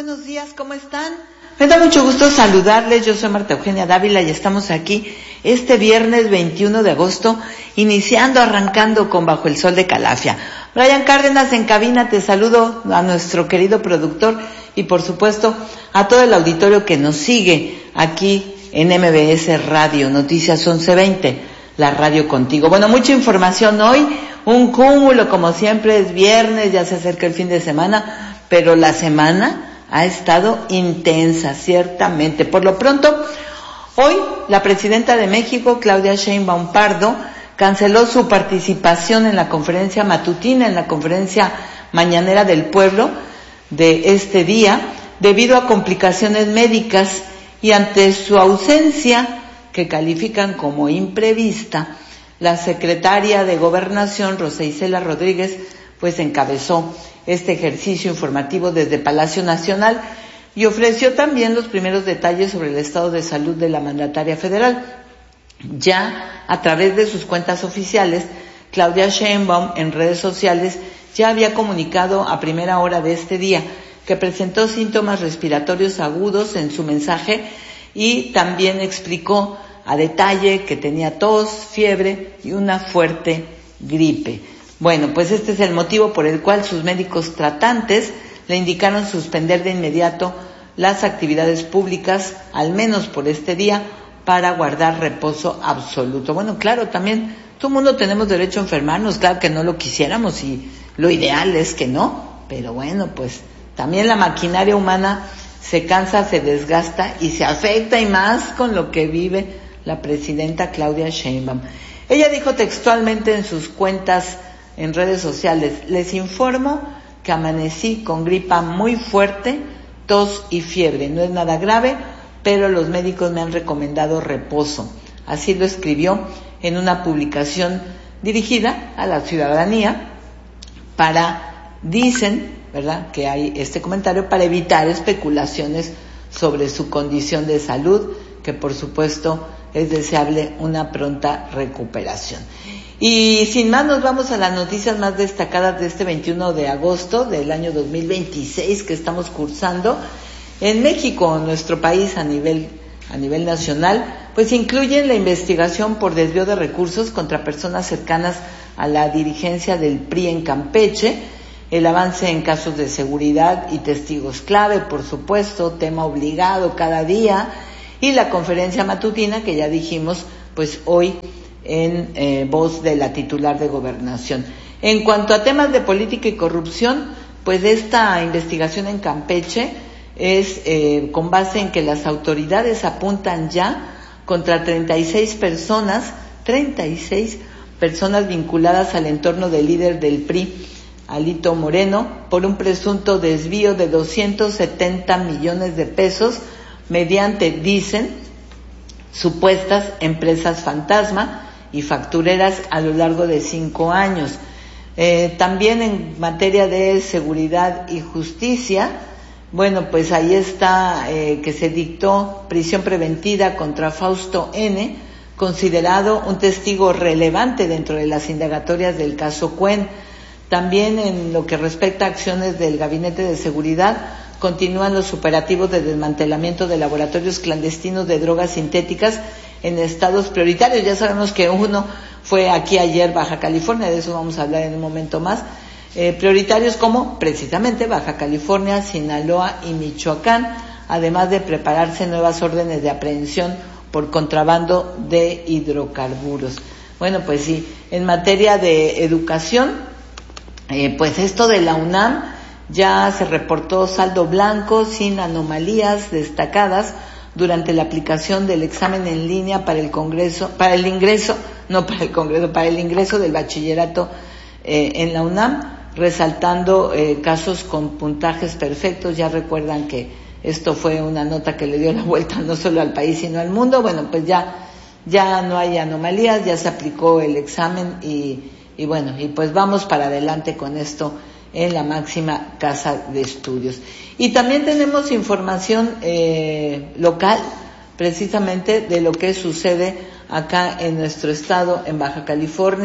buenos días, ¿cómo están? Me da mucho gusto saludarles, yo soy Marta Eugenia Dávila y estamos aquí este viernes 21 de agosto, arrancando con Bajo el Sol de Calafia. Brian Cárdenas en cabina, te saludo, a nuestro querido productor y por supuesto a todo el auditorio que nos sigue aquí en MBS Radio, Noticias 1120, la radio contigo. Bueno, mucha información hoy, un cúmulo como siempre, es viernes, ya se acerca el fin de semana, pero la semana ha estado intensa, ciertamente. Por lo pronto, hoy la presidenta de México, Claudia Sheinbaum Pardo, canceló su participación en la conferencia matutina, en la conferencia mañanera del pueblo de este día, debido a complicaciones médicas y ante su ausencia, que califican como imprevista, la secretaria de Gobernación, Rosa Isela Rodríguez, pues encabezó este ejercicio informativo desde Palacio Nacional y ofreció también los primeros detalles sobre el estado de salud de la mandataria federal. Ya a través de sus cuentas oficiales, Claudia Sheinbaum en redes sociales ya había comunicado a primera hora de este día que presentó síntomas respiratorios agudos en su mensaje y también explicó a detalle que tenía tos, fiebre y una fuerte gripe. Bueno, pues este es el motivo por el cual sus médicos tratantes le indicaron suspender de inmediato las actividades públicas, al menos por este día, para guardar reposo absoluto. Bueno, claro, también todo el mundo tenemos derecho a enfermarnos, claro que no lo quisiéramos y lo ideal es que no, pero bueno, pues también la maquinaria humana se cansa, se desgasta y se afecta, y más con lo que vive la presidenta Claudia Sheinbaum. Ella dijo textualmente en sus cuentas en redes sociales: les informo que amanecí con gripa muy fuerte, tos y fiebre. No es nada grave, pero los médicos me han recomendado reposo. Así lo escribió en una publicación dirigida a la ciudadanía dicen, ¿verdad?, que hay este comentario para evitar especulaciones sobre su condición de salud, que por supuesto es deseable una pronta recuperación. Y sin más, nos vamos a las noticias más destacadas de este 21 de agosto del año 2026 que estamos cursando. En México, nuestro país a nivel nacional, pues incluyen la investigación por desvío de recursos contra personas cercanas a la dirigencia del PRI en Campeche, el avance en casos de seguridad y testigos clave, por supuesto, tema obligado cada día, y la conferencia matutina que ya dijimos, pues hoy en voz de la titular de Gobernación. En cuanto a temas de política y corrupción, pues esta investigación en Campeche es con base en que las autoridades apuntan ya contra 36 personas vinculadas al entorno del líder del PRI, Alito Moreno, por un presunto desvío de 270 millones de pesos mediante, dicen, supuestas empresas fantasma y factureras a lo largo de 5 años. También en materia de seguridad y justicia, bueno, pues ahí está que se dictó prisión preventiva contra Fausto N., considerado un testigo relevante dentro de las indagatorias del caso Cuen. También en lo que respecta a acciones del Gabinete de Seguridad, continúan los operativos de desmantelamiento de laboratorios clandestinos de drogas sintéticas en estados prioritarios. Ya sabemos que uno fue aquí ayer, Baja California, de eso vamos a hablar en un momento más. Prioritarios como precisamente Baja California, Sinaloa y Michoacán, además de prepararse nuevas órdenes de aprehensión por contrabando de hidrocarburos. Bueno, pues sí, en materia de educación, pues esto de la UNAM, ya se reportó saldo blanco sin anomalías destacadas durante la aplicación del examen en línea para el ingreso del bachillerato en la UNAM, resaltando casos con puntajes perfectos. Ya recuerdan que esto fue una nota que le dio la vuelta no solo al país sino al mundo. Bueno, pues ya no hay anomalías, ya se aplicó el examen y bueno, y pues vamos para adelante con esto en la máxima casa de estudios. Y también tenemos información local, precisamente de lo que sucede acá en nuestro estado, en Baja California,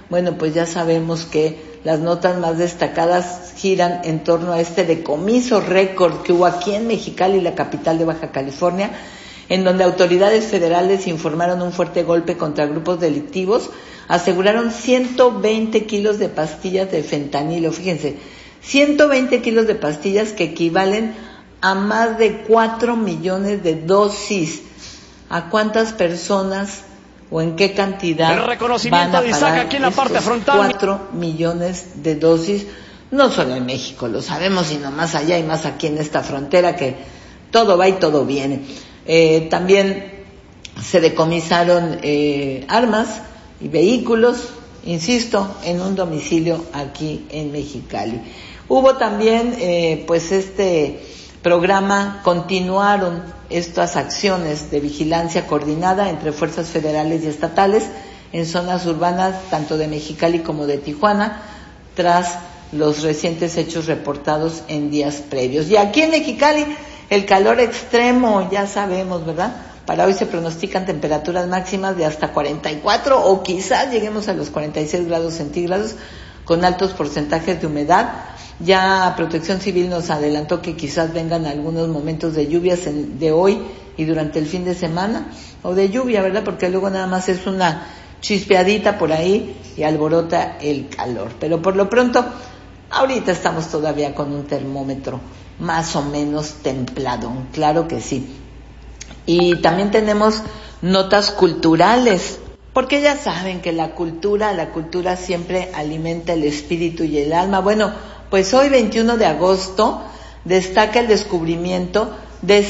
Bueno, pues ya sabemos que las notas más destacadas giran en torno a este decomiso récord que hubo aquí en Mexicali, la capital de Baja California, en donde autoridades federales informaron un fuerte golpe contra grupos delictivos. Aseguraron 120 kilos de pastillas de fentanilo, fíjense, 120 kilos de pastillas que equivalen a más de 4 millones de dosis. ¿A cuántas personas o en qué cantidad van a pagar aquí en la parte frontal? 4 millones de dosis, no solo en México, lo sabemos, sino más allá y más aquí en esta frontera que todo va y todo viene. También se decomisaron armas y vehículos, insisto, en un domicilio aquí en Mexicali. Hubo también, pues este programa, continuaron estas acciones de vigilancia coordinada entre fuerzas federales y estatales en zonas urbanas tanto de Mexicali como de Tijuana, tras los recientes hechos reportados en días previos. Y aquí en Mexicali, el calor extremo, ya sabemos, ¿verdad? Para hoy se pronostican temperaturas máximas de hasta 44 o quizás lleguemos a los 46 grados centígrados con altos porcentajes de humedad. Ya Protección Civil nos adelantó que quizás vengan algunos momentos de lluvias de hoy y durante el fin de semana, o de lluvia, ¿verdad? Porque luego nada más es una chispeadita por ahí y alborota el calor. Pero por lo pronto, ahorita estamos todavía con un termómetro más o menos templado, claro que sí. Y también tenemos notas culturales, porque ya saben que la cultura siempre alimenta el espíritu y el alma. Bueno, pues hoy 21 de agosto destaca el descubrimiento de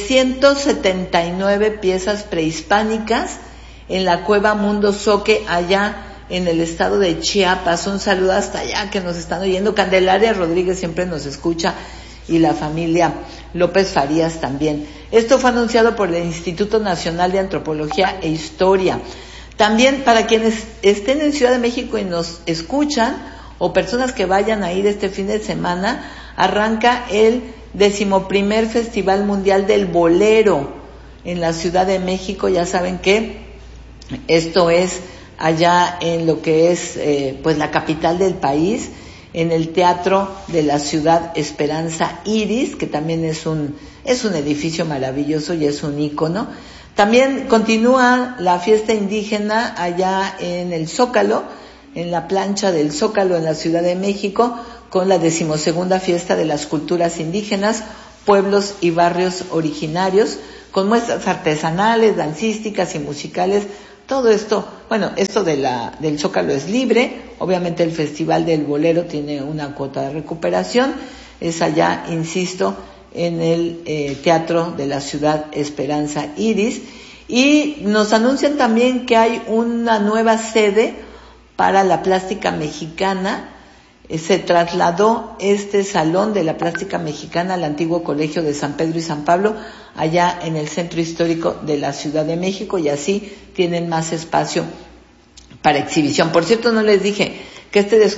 179 piezas prehispánicas en la cueva Mundo Zoque, allá en el estado de Chiapas. Un saludo hasta allá que nos están oyendo. Candelaria Rodríguez siempre nos escucha y la familia López Farías también. Esto fue anunciado por el Instituto Nacional de Antropología e Historia. También para quienes estén en Ciudad de México y nos escuchan, o personas que vayan a ir este fin de semana, arranca el 11º Festival Mundial del Bolero en la Ciudad de México. Ya saben que esto es allá en lo que es pues la capital del país, en el Teatro de la Ciudad Esperanza Iris, que también es un edificio maravilloso y es un ícono. También continúa la fiesta indígena allá en el Zócalo, en la plancha del Zócalo en la Ciudad de México, con la 12ª fiesta de las culturas indígenas, pueblos y barrios originarios, con muestras artesanales, dancísticas y musicales. Todo esto, bueno, esto del Zócalo es libre. Obviamente el Festival del Bolero tiene una cuota de recuperación. Es allá, insisto, en el Teatro de la Ciudad Esperanza Iris. Y nos anuncian también que hay una nueva sede para la plástica mexicana. Se trasladó este Salón de la Plástica Mexicana al antiguo Colegio de San Pedro y San Pablo, allá en el Centro Histórico de la Ciudad de México, y así tienen más espacio para exhibición. Por cierto, no les dije que este